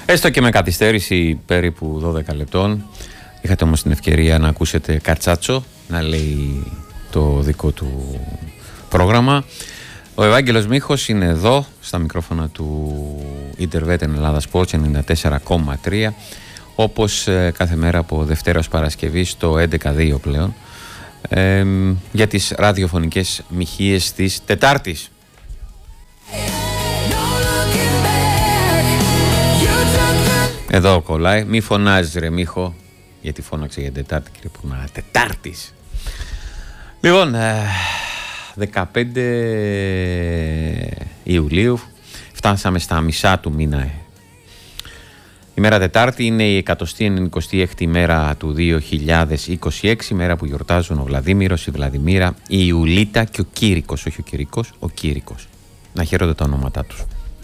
Έστω και με καθυστέρηση περίπου 12 λεπτών. Είχατε όμως την ευκαιρία να ακούσετε Κατσάτσο να λέει το δικό του πρόγραμμα. Ο Ευάγγελος Μίχος είναι εδώ στα μικρόφωνα του Ιντερβέτεν Ελλάδα Sports 94,3, όπως κάθε μέρα από Δευτέρα ως Παρασκευή στο 11.2 πλέον, για τις ραδιοφωνικές μοιχείες της Τετάρτης. Εδώ κολλάει. Μη φωνάζεις ρε Μίχο, γιατί φώναξε για Τετάρτη, κύριε Πουρνάρα. Τετάρτης. Λοιπόν, 15 Ιουλίου φτάσαμε στα μισά του μήνα. Η μέρα Τετάρτη είναι η 196η μέρα του 2026, μέρα που γιορτάζουν ο Βλαδίμηρος, η Βλαδιμίρα, η Ιουλίτα και ο Κήρικος, όχι ο Κυρικός, ο Κήρικος. Να χαίρονται τα ονόματά τους.